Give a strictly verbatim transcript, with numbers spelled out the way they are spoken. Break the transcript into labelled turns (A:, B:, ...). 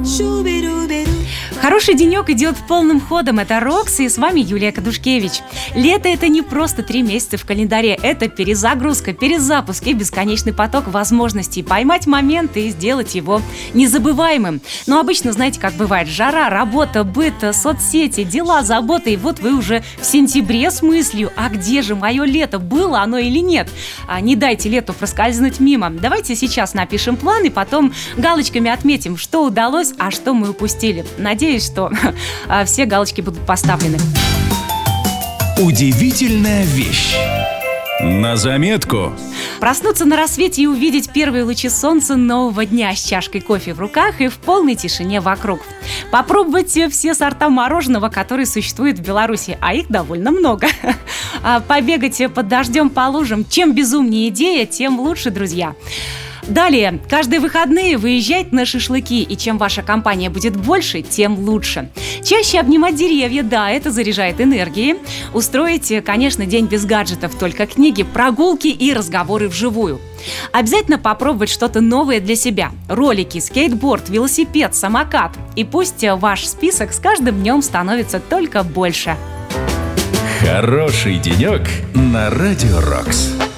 A: Хороший денек идет полным ходом. Это Рокс, и с вами Юлия Кадушкевич. Лето — это не просто три месяца в календаре. Это перезагрузка, перезапуск и бесконечный поток возможностей поймать момент и сделать его незабываемым. Но обычно, знаете, как бывает: жара, работа, быт, соцсети, дела, заботы. И вот вы уже в сентябре с мыслью: а где же мое лето? Было оно или нет? А не дайте лету проскользнуть мимо. Давайте сейчас напишем план и потом галочками отметим, что удалось, а что мы упустили. Надеюсь, что все галочки будут поставлены.
B: Удивительная вещь. На заметку.
A: Проснуться на рассвете и увидеть первые лучи солнца нового дня с чашкой кофе в руках и в полной тишине вокруг. Попробовать все сорта мороженого, которые существуют в Беларуси, а их довольно много. Побегать под дождем по лужам. Чем безумнее идея, тем лучше, друзья. Далее, каждые выходные выезжать на шашлыки, и чем ваша компания будет больше, тем лучше. Чаще обнимать деревья, да, это заряжает энергией. Устроить, конечно, день без гаджетов, только книги, прогулки и разговоры вживую. Обязательно попробовать что-то новое для себя. Ролики, скейтборд, велосипед, самокат. И пусть ваш список с каждым днем становится только больше.
B: Хороший денек на Радио Рокс.